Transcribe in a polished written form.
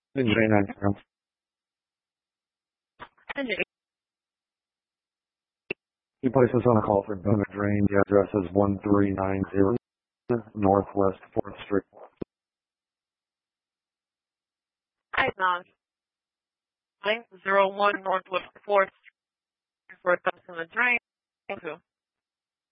He places on a call for Donut Drain. The address is 1390 Northwest 4th Street. Hi, 901 Northwest 4th Street for a customer drain. Thank you.